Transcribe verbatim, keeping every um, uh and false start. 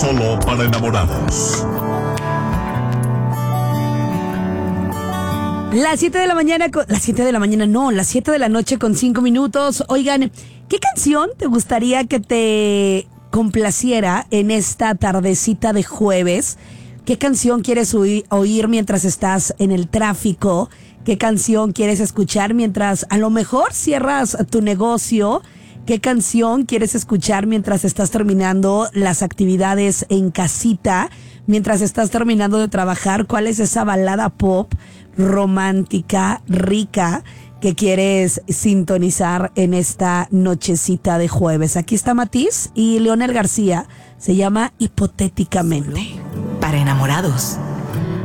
Solo para enamorados. Las siete de la mañana, con, las siete de la mañana, no, las siete de la noche con cinco minutos. Oigan, ¿qué canción te gustaría que te complaciera en esta tardecita de jueves? ¿Qué canción quieres oír, oír mientras estás en el tráfico? ¿Qué canción quieres escuchar mientras a lo mejor cierras tu negocio? ¿Qué canción quieres escuchar mientras estás terminando las actividades en casita? Mientras estás terminando de trabajar, ¿cuál es esa balada pop romántica, rica, que quieres sintonizar en esta nochecita de jueves? Aquí está Matiz y Leonel García. Se llama Hipotéticamente. Para enamorados.